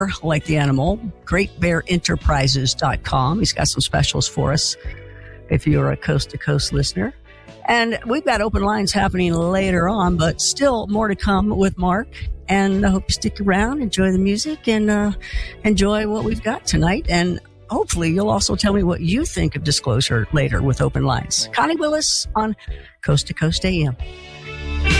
like the animal, greatbearenterprises.com. He's got some specials for us if you're a Coast to Coast listener. And we've got open lines happening later on, but still more to come with Mark. And I hope you stick around, enjoy the music, and enjoy what we've got tonight. And hopefully you'll also tell me what you think of Disclosure later with open lines. Connie Willis on Coast to Coast AM.